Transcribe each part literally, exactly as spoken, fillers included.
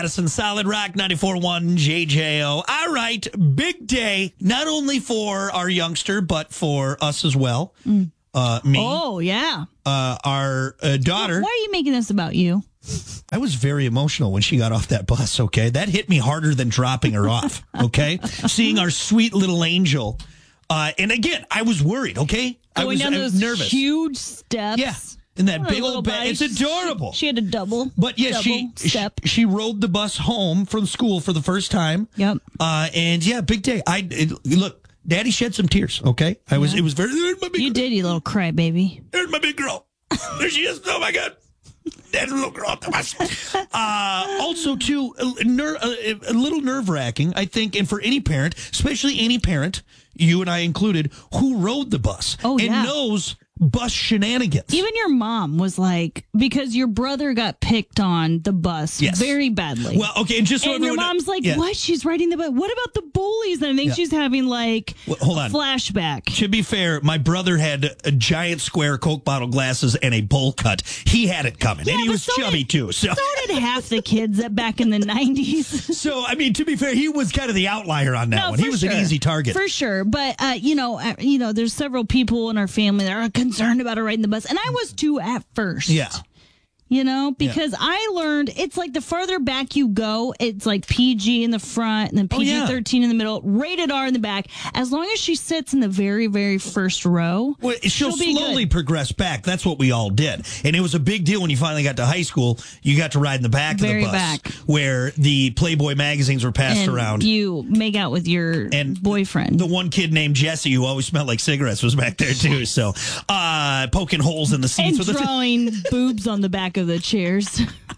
Madison, Solid Rock ninety-four point one J J O. All right, big day, not only for our youngster, but for us as well. Mm. Uh, me. Oh, yeah. Uh, our uh, daughter. Why are you making this about you? I was very emotional when she got off that bus, okay? That hit me harder than dropping her off, okay? Seeing our sweet little angel. Uh, and again, I was worried, okay? Going I was, down I those was nervous. huge steps. Yeah. In that What a big little old bag. bite. It's adorable. She had a double. But yeah, double she, step. she she rode the bus home from school for the first time. Yep. Uh, and yeah, big day. I it, look, Daddy shed some tears. Okay, I was. Yeah. It was very. There's my big You girl. did, you little crybaby. There's my big girl. There she is. Oh my God. Dad's little girl off the bus. Uh, also, too, a, ner- a, a little nerve wracking, I think, and for any parent, especially any parent, you and I included, who rode the bus Oh, and yeah. knows bus shenanigans. Even your mom was like, because your brother got picked on the bus Yes. very badly. Well, okay, and just so and your everyone- mom's like, yeah. what? She's riding the bus. What about the bullies? And I think Yeah. she's having like Well, hold on. a flashback. To be fair, my brother had a giant square Coke bottle glasses and a bowl cut. He had it coming, Yeah, and he but was so chubby did- too. So, So did half the kids that back in the nineties. so I mean, to be fair, he was kind of the outlier on that No, one. He for was sure. an easy target. For sure. But, uh, you know, uh, you know, there's several people in our family that are concerned about her riding the bus. And I was too at first. Yeah. You know, because I learned it's like the further back you go, it's like P G in the front and then Oh, P G yeah. thirteen in the middle, rated R in the back. As long as she sits in the very, very first row, Well, she'll, she'll be slowly good. progress back. That's what we all did. And it was a big deal when you finally got to high school. You got to ride in the back Very of the bus back. where the Playboy magazines were passed and around. you make out with your And boyfriend. The one kid named Jesse who always smelled like cigarettes was back there too. So, uh, poking holes in the seats. and with the- drawing boobs on the back of the chairs.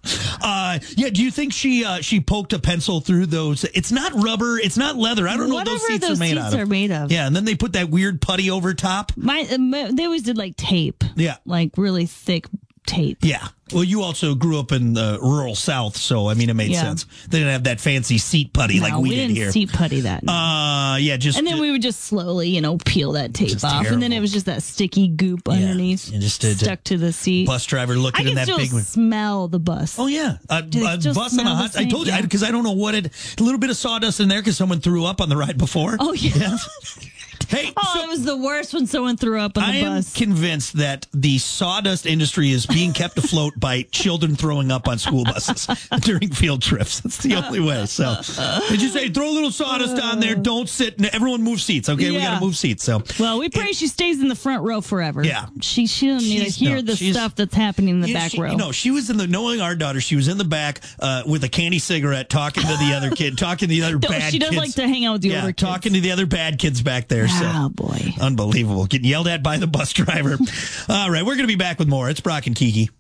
Uh, yeah. Do you think she uh, she poked a pencil through those? It's not rubber. It's not leather. I don't know what Whatever those seats those are made seats out of. are made of. Yeah, and then they put that weird putty over top. My, uh, my they always did like tape. Yeah. Like really thick tape. Yeah. Well, you also grew up in the rural South, so I mean, it made Yeah. sense. They didn't have that fancy seat putty like No, we, we did didn't here. seat putty that. no. Uh, yeah, just and then we would just slowly, you know, peel that tape Just off, and then terrible. it was just that sticky goop underneath, and just, uh, stuck to the seat. bus driver I looking can in that still big one. smell the bus. Oh yeah, a, Do they a still bus and a smell the hot. I same? told you Yeah. because I, I don't know what it. A little bit of sawdust in there because someone threw up on the ride before. Oh yeah. Hey, Oh, so it was the worst when someone threw up on I the am bus. convinced that the sawdust industry is being kept afloat by children throwing up on school buses during field trips. That's the only way. So they just say throw a little sawdust on there. Don't sit. Everyone move seats. Okay, we Yeah. got to move seats. So Well, we pray she stays in the front row forever. Yeah. She she doesn't need to She's- hear no, the she's- stuff that's happening in the Yeah, back she, row. You know, she was in the knowing our daughter. She was in the back uh, with a candy cigarette, talking to the other kid, talking to the other No, bad she does kids. like to hang out with the yeah, older kids. talking to the other bad kids back there. So. Oh boy. Unbelievable. Getting yelled at by the bus driver. All right, we're going to be back with more. It's Brock and Kiki.